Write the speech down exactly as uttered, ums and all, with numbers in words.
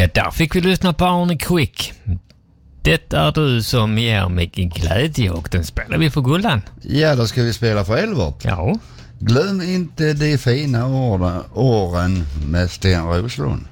Ja, där fick vi lyssna på Arne Quick. Det är du som ger mycket glädje och den spelar vi för Gullan. Ja, då ska vi spela för Elvort. Ja. Glöm inte de fina åren, åren med Sten Roslund.